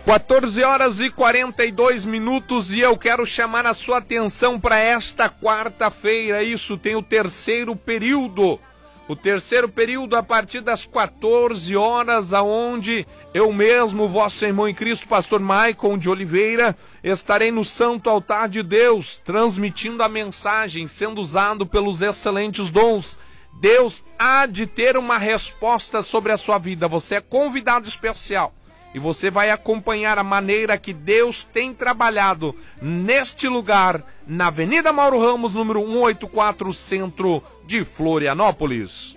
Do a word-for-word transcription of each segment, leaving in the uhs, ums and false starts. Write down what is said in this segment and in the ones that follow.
quatorze horas e quarenta e dois minutos e eu quero chamar a sua atenção para esta quarta-feira. Isso, tem o terceiro período. O terceiro período a partir das quatorze horas, aonde eu mesmo, vosso irmão em Cristo, pastor Maicon de Oliveira, estarei no Santo Altar de Deus, transmitindo a mensagem, sendo usado pelos excelentes dons. Deus há de ter uma resposta sobre a sua vida. Você é convidado especial. E você vai acompanhar a maneira que Deus tem trabalhado neste lugar, na Avenida Mauro Ramos, número cento e oitenta e quatro, centro de Florianópolis.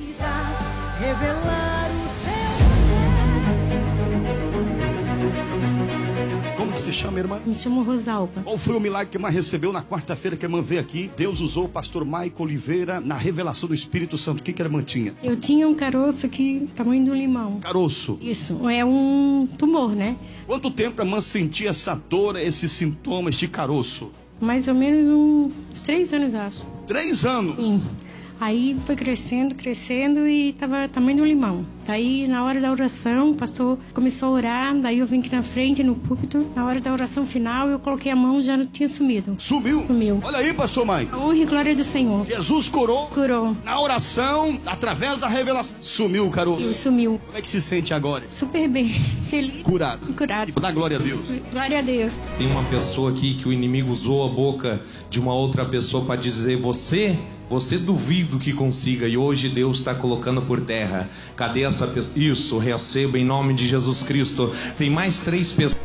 Como que se chama, irmã? Me chamo Rosalba. Qual foi o milagre que a irmã recebeu na quarta-feira que a irmã veio aqui? Deus usou o pastor Maicon Oliveira na revelação do Espírito Santo. O que que a irmã tinha? Eu tinha um caroço aqui, tamanho de um limão. Caroço? Isso, é um tumor, né? Quanto tempo a irmã sentia essa dor, esses sintomas de caroço? Mais ou menos uns três anos, acho. Três anos? Sim. Aí foi crescendo, crescendo e tava tamanho de um limão. Daí, na hora da oração, o pastor começou a orar, daí eu vim aqui na frente, no púlpito. Na hora da oração final, eu coloquei a mão, já não tinha sumido. Sumiu? Sumiu. Olha aí, pastor Maicon. A honra e glória do Senhor. Jesus curou. Curou. Na oração, através da revelação. Sumiu o caroço. E sumiu. Como é que se sente agora? Super bem. Feliz. Curado. Curado. Dá glória a Deus. Glória a Deus. Tem uma pessoa aqui que o inimigo usou a boca de uma outra pessoa para dizer: você... Você duvido que consiga, e hoje Deus está colocando por terra. Cadê essa pessoa? Isso, receba em nome de Jesus Cristo. Tem mais três pessoas.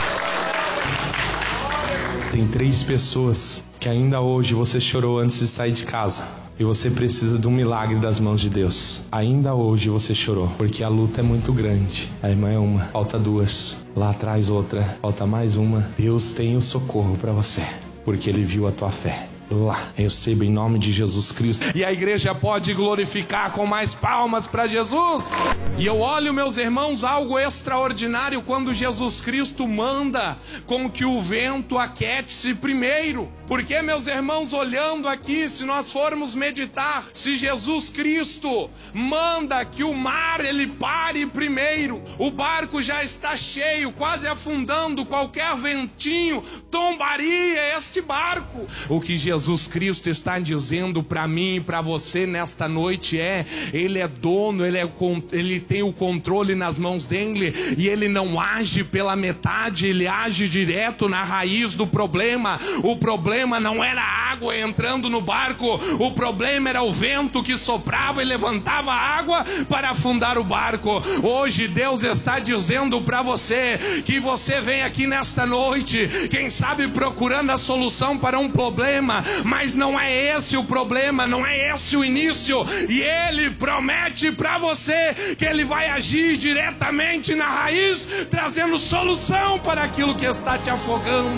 Tem três pessoas que ainda hoje você chorou antes de sair de casa. E você precisa de um milagre das mãos de Deus. Ainda hoje você chorou, porque a luta é muito grande. A irmã é uma, falta duas. Lá atrás outra, falta mais uma. Deus tem o socorro para você, porque Ele viu a tua fé. Lá, receba em nome de Jesus Cristo. E a igreja pode glorificar com mais palmas para Jesus. E eu olho, meus irmãos, algo extraordinário quando Jesus Cristo manda com que o vento aquete-se primeiro. Porque, meus irmãos, olhando aqui, se nós formos meditar, se Jesus Cristo manda que o mar ele pare primeiro, o barco já está cheio, quase afundando, qualquer ventinho tombaria este barco. O que Jesus Cristo está dizendo para mim e para você nesta noite é: Ele é dono, ele, é, ele tem o controle nas mãos dele, e Ele não age pela metade, Ele age direto na raiz do problema. O problema não era a água entrando no barco, o problema era o vento que soprava e levantava a água para afundar o barco. Hoje Deus está dizendo para você que você vem aqui nesta noite, quem sabe procurando a solução para um problema, mas não é esse o problema, não é esse o início, e Ele promete para você que Ele vai agir diretamente na raiz, trazendo solução para aquilo que está te afogando.